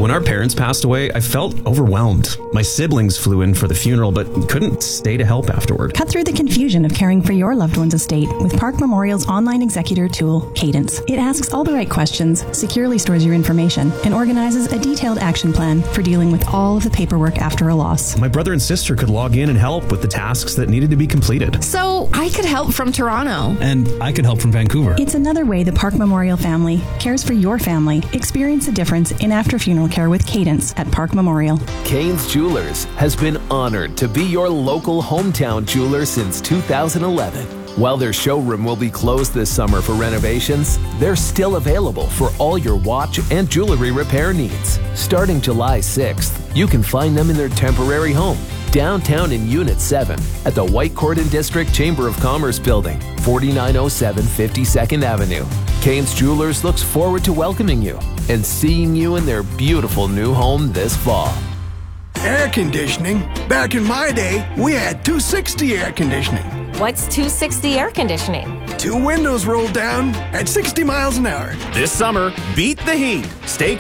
When our parents passed away, I felt overwhelmed. My siblings flew in for the funeral, but couldn't stay to help afterward. Cut through the confusion of caring for your loved one's estate with Park Memorial's online executor tool, Cadence. It asks all the right questions, securely stores your information, and organizes a detailed action plan for dealing with all of the paperwork after a loss. My brother and sister could log in and help with the tasks that needed to be completed. So I could help from Toronto. And I could help from Vancouver. It's another way the Park Memorial family cares for your family. Experience a difference in after-funeral care with Cadence at Park Memorial. Kane's Jewelers has been honored to be your local hometown jeweler since 2011. While their showroom will be closed this summer for renovations, they're still available for all your watch and jewelry repair needs. Starting July 6th, you can find them in their temporary home, downtown in Unit 7 at the White Cordon District Chamber of Commerce Building, 4907 52nd Avenue. Kane's Jewelers looks forward to welcoming you and seeing you in their beautiful new home this fall. Air conditioning? Back in my day, we had 260 air conditioning. What's 260 air conditioning? 2 windows rolled down at 60 miles an hour. This summer, beat the heat. Stay